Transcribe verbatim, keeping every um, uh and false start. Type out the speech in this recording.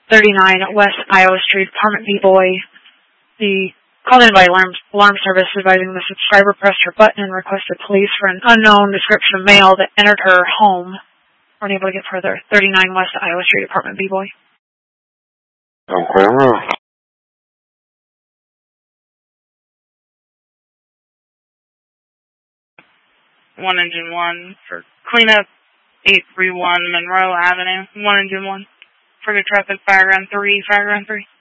thirty-nine West Iowa Street, apartment B-Boy. The called in by alarm, alarm service advising the subscriber pressed her button and requested police for an unknown description of male that entered her home. We're unable to get further. thirty-nine West Iowa Street, apartment B-Boy. Okay. One engine one for cleanup, eight three one Monroe Avenue. One engine one. For good traffic, fire ground three, fire ground three.